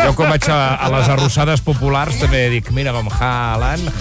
Jo quan vaig a les arrossades populars també dic, mira com Haaland.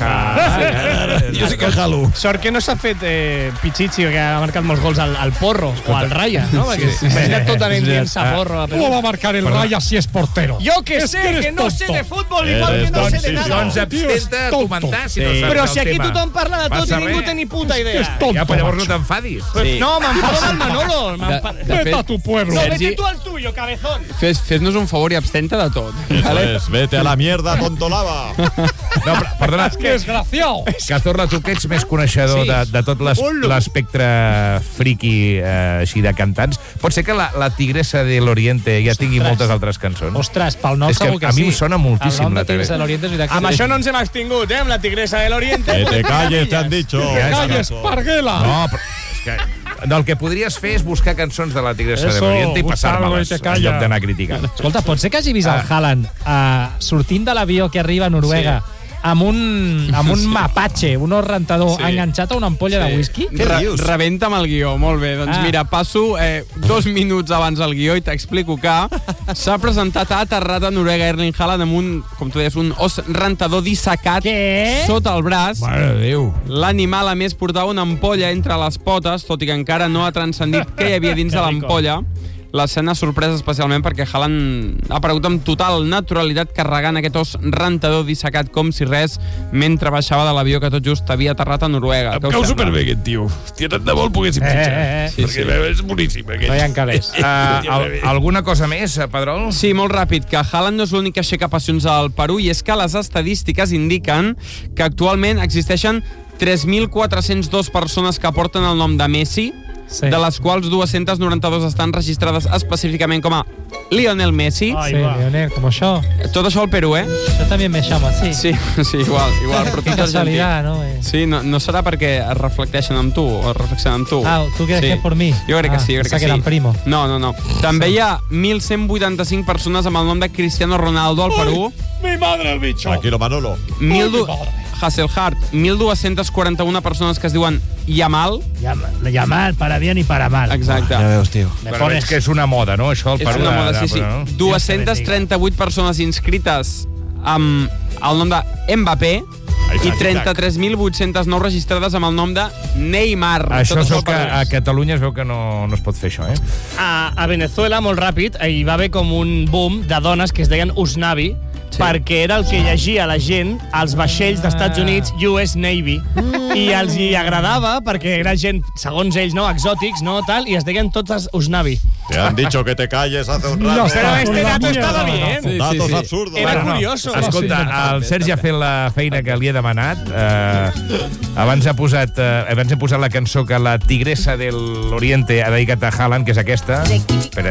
Jo sí que jalo. Sort que no s'ha fet Pichichi, que ha marcat molts gols al Porro o al Raya, no? Perquè imagina't tot anant dient Porro. ¿Cómo va a marcar el Raya si es portero? Jo que sé, que no sé de futbol, igual que no sé de nada. Doncs abstenta a comentar si no saps Però el si aquí tema. tothom parla de tot i ningú té ni puta idea. Ja, però llavors no t'enfadis. No, m'enfado del Manolo. Vete a tu pueblo. No, vete tú al tuyo, cabezón. Fes-nos un favor i abstenta de tot. Pues vete a la mierda, tontolava. No, perdona, ¡Qué desgraciado! Cazorla, tu que ets més coneixedor de tot l'espectre friki així de cantants, pot ser que la Tigresa de l'Oriente ja tingui moltes altres cançons? Ostres, pel nom és que segur que a mi sí. em sona moltíssim la Tigresa de TV. l'Oriente és veritat. Amb això no ens hem abstingut, amb la Tigresa de l'Oriente. Que te calles, te han dicho. ¡Calles, Parguela! No, però és que el que podries fer és buscar cançons de la Tigresa de Eso, l'Oriente i passar-me-les buscar-lo i te en calla. lloc d'anar criticant. Escolta, pot ser que hagi vist el Haaland sortint de l'avió que arriba a Noruega amb un mapache, un os rentador, enganxat a una ampolla de whisky? Rebenta amb el guió, molt bé. Doncs mira, passo 2 minuts abans del guió i t'explico que s'ha presentat, ha aterrat a Noruega Erling Haaland amb un, com tu deies, un os rentador dissecat sota el braç. Mare de Déu. L'animal, a més, portava una ampolla entre les potes, tot i que encara no ha transcendit què hi havia dins de l'ampolla. L'escena sorpresa especialment perquè Haaland ha aparegut amb total naturalitat carregant aquest os rentador dissecat com si res mentre baixava de l'avió que tot just havia aterrat a Noruega. Em cau superbé aquest tio. Hòstia, tant de bo el poguéssim fitxar. Perquè és boníssim, aquest. No hi ha calés. Alguna cosa més, Pedrol? Sí, molt ràpid, que Haaland no és l'únic que aixeca passions al Perú i és que les estadístiques indiquen que actualment existeixen 3.402 persones que porten el nom de Messi, de les quals 292 estan registrades específicament com a Lionel Messi. Sí, Lionel, com això. Tot això al Perú, Yo también me llamo así. Sí, igual. Però Qué tot casualidad, ¿no? Sí, no serà perquè es reflecteixen amb tu, o es reflexionen amb tu. Ah, ¿tú crees que es por mí? Jo crec que sí, que eran primo. No. També hi ha 1.185 persones amb el nom de Cristiano Ronaldo al Perú. ¡Mi madre el bicho! Tranquilo, Manolo. Hasselhart, 1.241 persones que es diuen Yamal. Yamal, para bien y para mal. Exacte. Ja veus, tio. Bueno, veig que és una moda, no? Això, el És Perú una moda, sí. no? 238 persones inscrites amb el nom de Mbappé i 33.809 registrades amb el nom de Neymar. Això es veu que a Catalunya es veu que no es pot fer això, A Venezuela, molt ràpid, hi va haver com un boom de dones que es deien Usnavi, perquè era el que llegia la gent als vaixells d'Estats Units, US Navy, i els hi agradava perquè era gent, segons ells, no, exòtics, no, tal, i es deien totes Usnavi. Te han dicho que te calles hace un rato. Pero este dato estaba bien. Datos absurdos. Era curioso. Escolta, el Sergi ha fet la feina que li he demanat. Abans he posat la cançó que la Tigresa de l'Oriente ha dedicat a Haaland, que és aquesta. Espera,